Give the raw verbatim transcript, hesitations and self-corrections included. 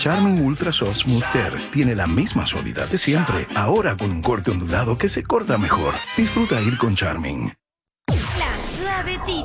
Charmin Ultra Soft Smooth Tear tiene la misma suavidad de siempre, ahora con un corte ondulado que se corta mejor. Disfruta ir con Charmin. La suavecita.